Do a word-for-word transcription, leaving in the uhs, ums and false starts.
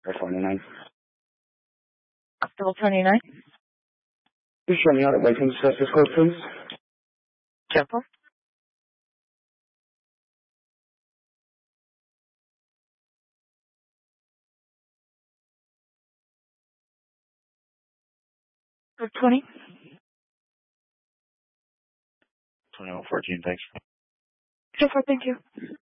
Or twenty-nine. Still twenty-nine? Please show me how to license access code, please. Careful. twenty? twenty-one fourteen, thanks. So far, thank you.